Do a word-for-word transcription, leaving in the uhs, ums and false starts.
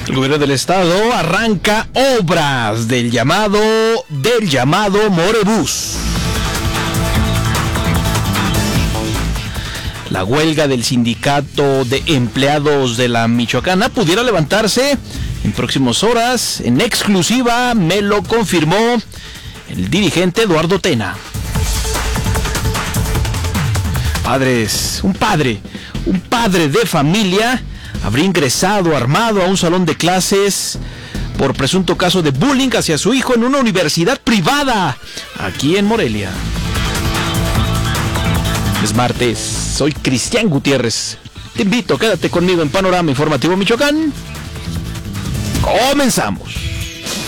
El gobierno del estado arranca obras del llamado del llamado Morebús. La huelga del sindicato de empleados de la Michoacana pudiera levantarse en próximas horas. En exclusiva me lo confirmó el dirigente Eduardo Tena. Padres, un padre, un padre de familia habría ingresado armado a un salón de clases por presunto caso de bullying hacia su hijo en una universidad privada aquí en Morelia. Es martes, soy Cristian Gutiérrez. Te invito, quédate conmigo en Panorama Informativo Michoacán. Comenzamos.